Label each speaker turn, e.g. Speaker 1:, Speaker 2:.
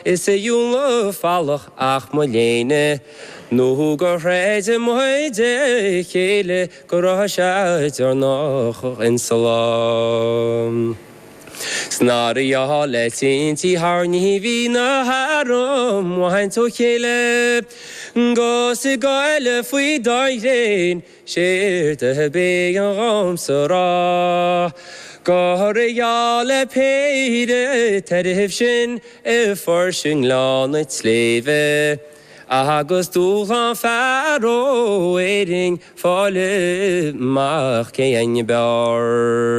Speaker 1: is a júla fallach ach mo léine. Nú gur réide muide chéile go raise ar nach in salám. Snari le tinti harni vi na harum wain to chéile. Go si gaile fui dairén sér de be an ramsara. Gorreale peide terhif sin forsing lánet sleve. Agus dúchan faro éing fáile mach cé bear.